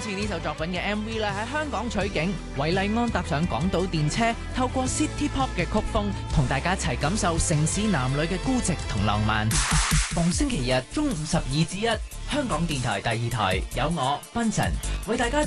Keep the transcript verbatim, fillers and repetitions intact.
次呢首作品嘅 M V 咧喺香港取景，韋禮安搭上港島電車，透過 City Pop 嘅曲風，同大家一齊感受城市男女嘅孤寂同浪漫。逢星期日中午十二至一，香港電台第二台有我 Benson 為大家。